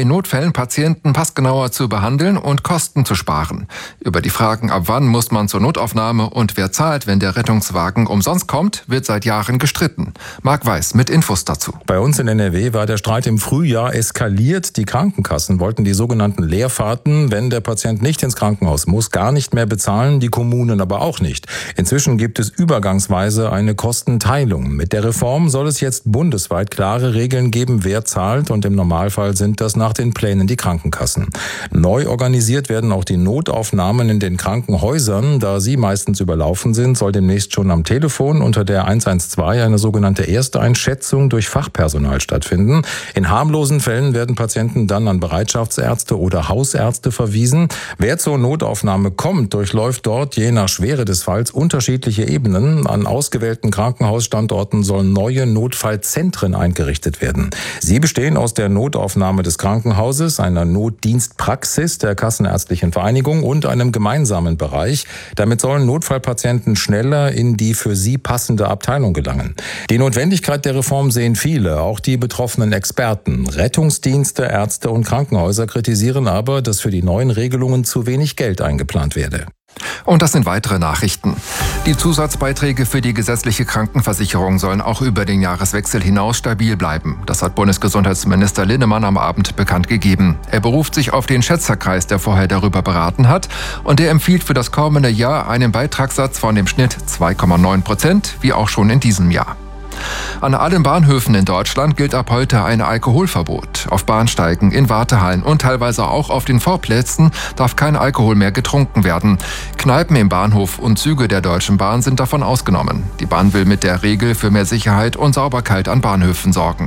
in Notfällen Patienten passgenauer zu behandeln und Kosten zu sparen. Über die Fragen, ab wann muss man zur Notaufnahme und wer zahlt, wenn der Rettungswagen umsonst kommt, wird seit Jahren gestritten. Marc Weiß mit Infos dazu. Bei uns in NRW war der Streit im Frühjahr eskaliert. Die Krankenkassen wollten die sogenannten Leerfahrten, wenn der Patient nicht ins Krankenhaus muss, gar nicht mehr bezahlen, die Kommunen aber auch nicht. Inzwischen gibt es übergangsweise eine Kostenteilung. Mit der Reform soll es jetzt bundesweit klare Regeln geben, wer zahlt, und im Normalfall sind das nach den Plänen die Krankenkassen. Neu organisiert werden auch die Notaufnahmen in den Krankenhäusern. Da sie meistens überlaufen sind, soll demnächst schon am Telefon unter der 112 eine sogenannte Ersteinschätzung durch Fachpersonal stattfinden. In harmlosen Fällen werden Patienten dann an Bereitschaftsärzte oder Hausärzte verwiesen. Wer zur Notaufnahme kommt, durchläuft dort je nach Schwere des Falls unterschiedliche Ebenen. An ausgewählten Krankenhausstandorten sollen neue Notfallzentren eingerichtet werden. Sie bestehen aus der Notaufnahme des Krankenhauses, einer Notdienstpraxis der Kassenärztlichen Vereinigung und einem gemeinsamen Bereich. Damit sollen Notfallpatienten schneller in die für sie passende Abteilung gelangen. Die Notwendigkeit der Reform sehen viele, auch die betroffenen Experten. Rettungsdienste, Ärzte und Krankenhäuser kritisieren aber, dass für die neuen Regelungen zu wenig Geld eingeplant werde. Und das sind weitere Nachrichten. Die Zusatzbeiträge für die gesetzliche Krankenversicherung sollen auch über den Jahreswechsel hinaus stabil bleiben. Das hat Bundesgesundheitsminister Linnemann am Abend bekannt gegeben. Er beruft sich auf den Schätzerkreis, der vorher darüber beraten hat. Und der empfiehlt für das kommende Jahr einen Beitragssatz von dem Schnitt 2,9%, wie auch schon in diesem Jahr. An allen Bahnhöfen in Deutschland gilt ab heute ein Alkoholverbot. Auf Bahnsteigen, in Wartehallen und teilweise auch auf den Vorplätzen darf kein Alkohol mehr getrunken werden. Kneipen im Bahnhof und Züge der Deutschen Bahn sind davon ausgenommen. Die Bahn will mit der Regel für mehr Sicherheit und Sauberkeit an Bahnhöfen sorgen.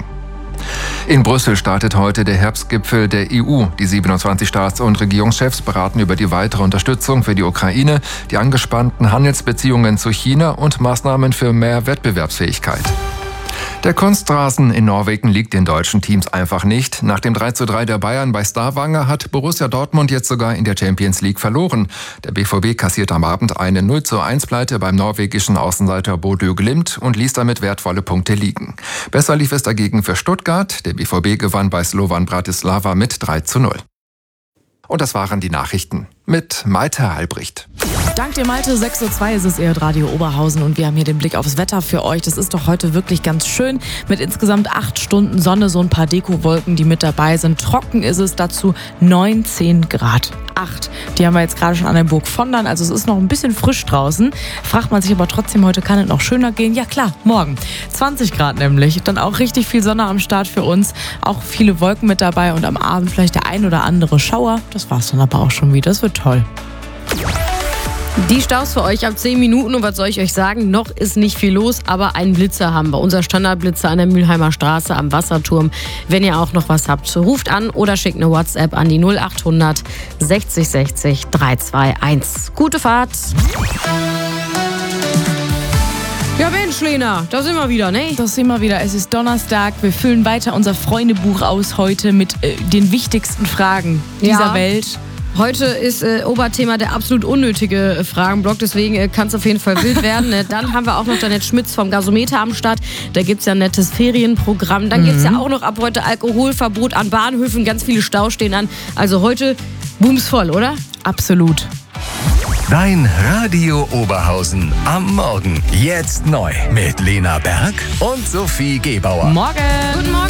In Brüssel startet heute der Herbstgipfel der EU. Die 27 Staats- und Regierungschefs beraten über die weitere Unterstützung für die Ukraine, die angespannten Handelsbeziehungen zu China und Maßnahmen für mehr Wettbewerbsfähigkeit. Der Kunstrasen in Norwegen liegt den deutschen Teams einfach nicht. Nach dem 3:3 der Bayern bei Stavanger hat Borussia Dortmund jetzt sogar in der Champions League verloren. Der BVB kassiert am Abend eine 0:1-Pleite beim norwegischen Außenseiter Bodø Glimt und ließ damit wertvolle Punkte liegen. Besser lief es dagegen für Stuttgart. Der BVB gewann bei Slovan Bratislava mit 3:0. Und das waren die Nachrichten mit Malte Halbricht. Dank dir, Malte. 6:02 Uhr ist es eher Radio Oberhausen und wir haben hier den Blick aufs Wetter für euch. Das ist doch heute wirklich ganz schön mit insgesamt 8 Stunden Sonne, so ein paar Dekowolken, die mit dabei sind. Trocken ist es, dazu 19 Grad. 8. Die haben wir jetzt gerade schon an der Burg Vondern, also es ist noch ein bisschen frisch draußen. Fragt man sich aber trotzdem, heute kann es noch schöner gehen? Ja klar, morgen. 20 Grad nämlich. Dann auch richtig viel Sonne am Start für uns. Auch viele Wolken mit dabei und am Abend vielleicht der ein oder andere Schauer. Das war's dann aber auch schon wieder. Das wird toll. Die Staus für euch ab 10 Minuten und was soll ich euch sagen, noch ist nicht viel los, aber einen Blitzer haben wir. Unser Standardblitzer an der Mülheimer Straße am Wasserturm. Wenn ihr auch noch was habt, ruft an oder schickt eine WhatsApp an die 0800 60 60 321. Gute Fahrt! Ja Mensch, Lena, da sind wir wieder, ne? Das sind wir wieder. Es ist Donnerstag. Wir füllen weiter unser Freundebuch aus heute mit den wichtigsten Fragen dieser Welt. Heute ist Oberthema der absolut unnötige Fragenblock, deswegen kann es auf jeden Fall wild werden. Dann haben wir auch noch Janette Schmitz vom Gasometer am Start. Da gibt es ja ein nettes Ferienprogramm. Dann gibt es ja auch noch ab heute Alkoholverbot an Bahnhöfen. Ganz viele Staus stehen an. Also heute boomsvoll, oder? Absolut. Dein Radio Oberhausen am Morgen. Jetzt neu mit Lena Berg und Sophie Gebauer. Morgen. Guten Morgen.